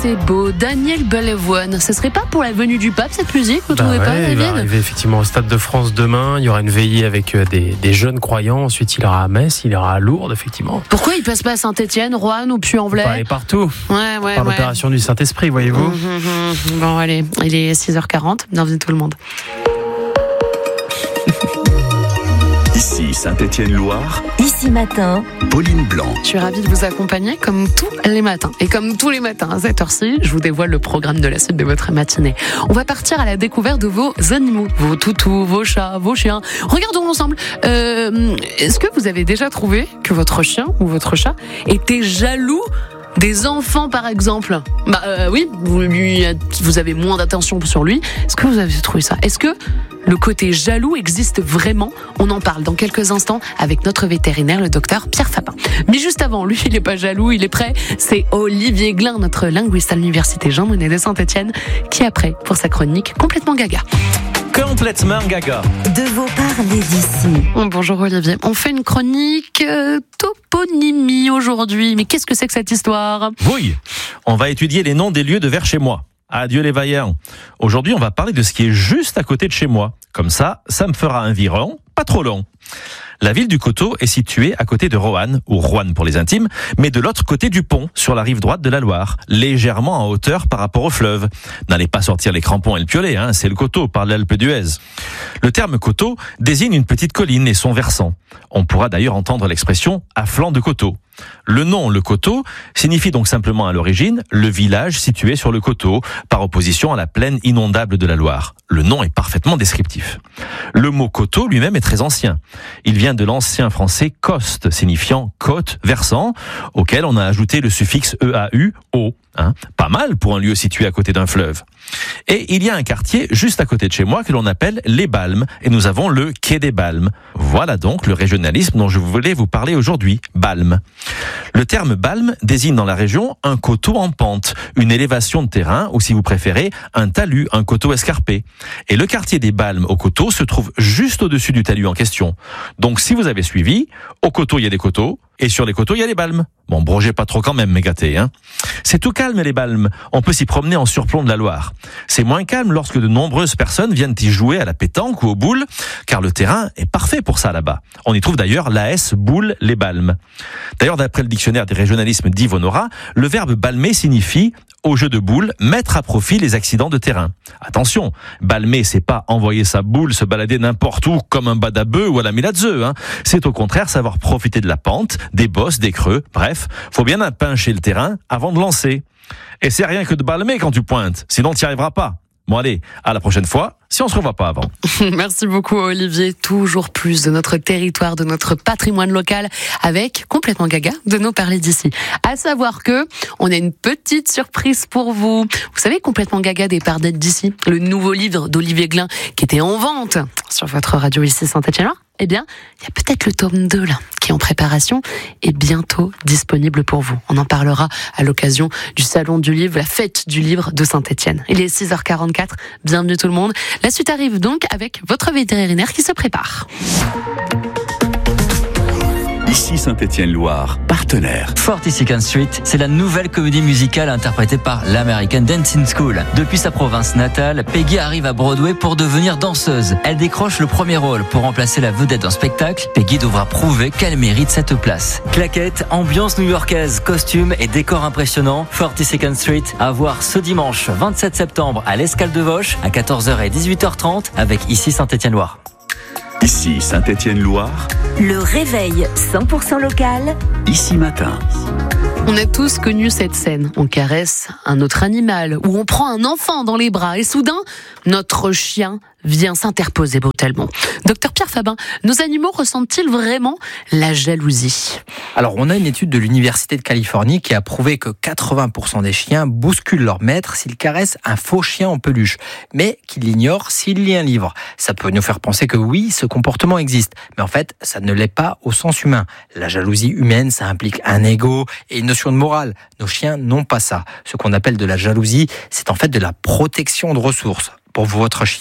c'est beau. Daniel Balavoine, ce serait pas pour la venue du pape cette musique, vous trouvez pas, David ? Il va arriver effectivement au Stade de France demain. Il y aura une veillée avec des jeunes croyants. Ensuite, il ira à Metz, il ira à Lourdes, effectivement. Pourquoi il passe pas à Saint-Étienne, Roanne ou Puy-en-Velay ? Il est partout. Ouais. Par l'opération du Saint-Esprit, voyez-vous. Bon, allez, il est 6h40. Bienvenue tout le monde. Ici Saint-Étienne-Loire. Ici Matin, Pauline Blanc. Je suis ravie de vous accompagner comme tous les matins. Et comme tous les matins à cette heure-ci, je vous dévoile le programme de la suite de votre matinée. On va partir à la découverte de vos animaux, vos toutous, vos chats, vos chiens. Regardons ensemble. Est-ce que vous avez déjà trouvé que votre chien ou votre chat était jaloux des enfants, par exemple? Oui, vous avez moins d'attention sur lui. Est-ce que vous avez trouvé ça? Est-ce que le côté jaloux existe vraiment? On en parle dans quelques instants avec notre vétérinaire, le docteur Pierre Fabin. Mais juste avant, lui, il n'est pas jaloux, il est prêt. C'est Olivier Glin, notre linguiste à l'université Jean Monnet de Saint-Étienne, qui est prêt pour sa chronique complètement gaga. Complètement gaga. de vos parler d'ici. Bonjour Olivier. On fait une chronique toponymie aujourd'hui. Mais qu'est-ce que c'est que cette histoire? Oui, on va étudier les noms des lieux de vers chez moi. Adieu les vaillants. Aujourd'hui, on va parler de ce qui est juste à côté de chez moi. Comme ça me fera un viron pas trop long. La ville du Coteau est située à côté de Roanne, ou Roanne pour les intimes, mais de l'autre côté du pont, sur la rive droite de la Loire, légèrement en hauteur par rapport au fleuve. N'allez pas sortir les crampons et le piolet, c'est le Coteau par l'Alpe d'Huez. Le terme Coteau désigne une petite colline et son versant. On pourra d'ailleurs entendre l'expression « à flanc de coteau ». Le nom, le Coteau, signifie donc simplement à l'origine le village situé sur le coteau, par opposition à la plaine inondable de la Loire. Le nom est parfaitement descriptif. Le mot coteau lui-même est très ancien. Il vient de l'ancien français coste, signifiant côte, versant, auquel on a ajouté le suffixe EAU, eau. Pas mal pour un lieu situé à côté d'un fleuve. Et il y a un quartier juste à côté de chez moi que l'on appelle les Balmes, et nous avons le quai des Balmes. Voilà donc le régionalisme dont je voulais vous parler aujourd'hui, Balmes. Le terme Balmes désigne dans la région un coteau en pente, une élévation de terrain, ou si vous préférez, un talus, un coteau escarpé. Et le quartier des Balmes au coteau se trouve juste au-dessus du talus en question. Donc si vous avez suivi, au coteau il y a des coteaux, et sur les coteaux il y a les Balmes. Bon, brogez pas trop quand même, mes gâtés, C'est tout calme, les Balmes. On peut s'y promener en surplomb de la Loire. C'est moins calme lorsque de nombreuses personnes viennent y jouer à la pétanque ou aux boules, car le terrain est parfait pour ça là-bas. On y trouve d'ailleurs l'AS boule les Balmes. D'ailleurs, d'après le dictionnaire des régionalismes d'Yves Honorat, le verbe balmer signifie, au jeu de boules, mettre à profit les accidents de terrain. Attention, balmer, c'est pas envoyer sa boule se balader n'importe où comme un badabeu ou à la Miladze, C'est au contraire savoir profiter de la pente, des bosses, des creux, bref, faut bien pincher le terrain avant de lancer. Et c'est rien que de balmer quand tu pointes, sinon tu n'y arriveras pas. Bon allez, à la prochaine fois, si on se revoit pas avant. Merci beaucoup Olivier, toujours plus de notre territoire, de notre patrimoine local, avec complètement gaga de nos parler d'ici. À savoir que on a une petite surprise pour vous. Vous savez, complètement gaga des parler d'ici, le nouveau livre d'Olivier Glin qui était en vente sur votre radio ici Saint-Étienne-Loire. Eh bien, il y a peut-être le tome 2 là, qui est en préparation et bientôt disponible pour vous. On en parlera à l'occasion du salon du livre, la fête du livre de Saint-Étienne. Il est 6h44, bienvenue tout le monde. La suite arrive donc avec votre vétérinaire qui se prépare. Ici Saint-Étienne-Loire, partenaire. 42nd Street, c'est la nouvelle comédie musicale interprétée par l'American Dancing School. Depuis sa province natale, Peggy arrive à Broadway pour devenir danseuse. Elle décroche le premier rôle pour remplacer la vedette d'un spectacle. Peggy devra prouver qu'elle mérite cette place. Claquettes, ambiance new-yorkaise, costumes et décors impressionnants. 42nd Street, à voir ce dimanche 27 septembre à l'Escale de Vosges à 14h et 18h30 avec Ici Saint-Étienne-Loire. Ici Saint-Étienne-Loire, Le réveil 100% local. Ici Matin. On a tous connu cette scène. On caresse un autre animal ou on prend un enfant dans les bras et soudain, notre chien vient s'interposer brutalement. Docteur Pierre Fabin, nos animaux ressentent-ils vraiment la jalousie ? Alors, on a une étude de l'Université de Californie qui a prouvé que 80% des chiens bousculent leur maître s'ils caressent un faux chien en peluche, mais qu'ils l'ignorent s'il lit un livre. Ça peut nous faire penser que oui, ce comportement existe, mais en fait, ça ne l'est pas au sens humain. La jalousie humaine, ça implique un ego et une notion de morale. Nos chiens n'ont pas ça. Ce qu'on appelle de la jalousie, c'est en fait de la protection de ressources. Pour votre chien,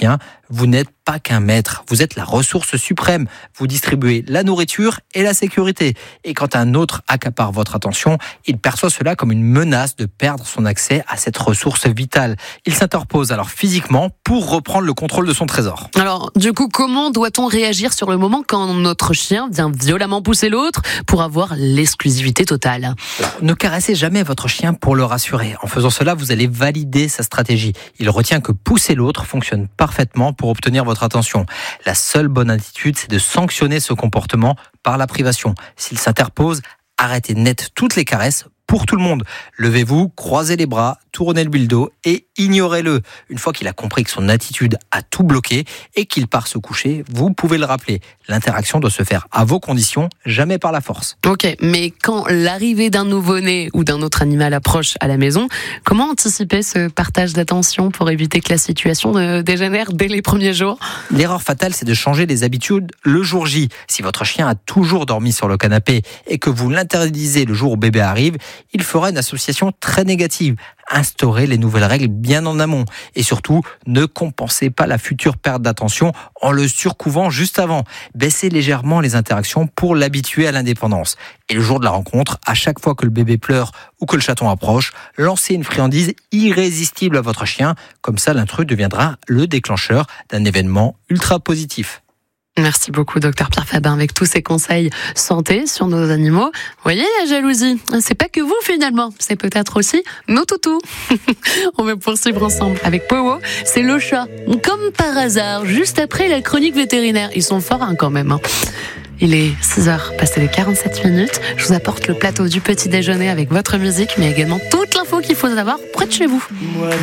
Vous n'êtes pas qu'un maître, vous êtes la ressource suprême. Vous distribuez la nourriture et la sécurité. Et quand un autre accapare votre attention, il perçoit cela comme une menace de perdre son accès à cette ressource vitale. Il s'interpose alors physiquement pour reprendre le contrôle de son trésor. Alors, du coup, comment doit-on réagir sur le moment quand notre chien vient violemment pousser l'autre pour avoir l'exclusivité totale ? Ne caressez jamais votre chien pour le rassurer. En faisant cela, vous allez valider sa stratégie. Il retient que pousser l'autre fonctionne parfaitement pour obtenir votre attention. La seule bonne attitude, c'est de sanctionner ce comportement par la privation. S'il s'interpose, arrêtez net toutes les caresses pour tout le monde. Levez-vous, croisez les bras, tournez-lui le dos et ignorez-le. Une fois qu'il a compris que son attitude a tout bloqué et qu'il part se coucher, vous pouvez le rappeler. L'interaction doit se faire à vos conditions, jamais par la force. Ok, mais quand l'arrivée d'un nouveau-né ou d'un autre animal approche à la maison, comment anticiper ce partage d'attention pour éviter que la situation dégénère dès les premiers jours ? L'erreur fatale, c'est de changer les habitudes le jour J. Si votre chien a toujours dormi sur le canapé et que vous l'interdisez le jour où bébé arrive, il fera une association très négative. Instaurez les nouvelles règles bien en amont. Et surtout, ne compensez pas la future perte d'attention en le surcouvant juste avant. Baissez légèrement les interactions pour l'habituer à l'indépendance. Et le jour de la rencontre, à chaque fois que le bébé pleure ou que le chaton approche, lancez une friandise irrésistible à votre chien. Comme ça, l'intrus deviendra le déclencheur d'un événement ultra positif. Merci beaucoup, Dr Pierre Fabin, avec tous ces conseils santé sur nos animaux. Vous voyez, la jalousie, c'est pas que vous finalement, c'est peut-être aussi nos toutous. On va poursuivre ensemble avec Powo, c'est le chat. Comme par hasard, juste après la chronique vétérinaire. Ils sont forts quand même. Il est 6h, passé les 47 minutes. Je vous apporte le plateau du petit déjeuner avec votre musique, mais également toute l'info qu'il faut savoir près de chez vous.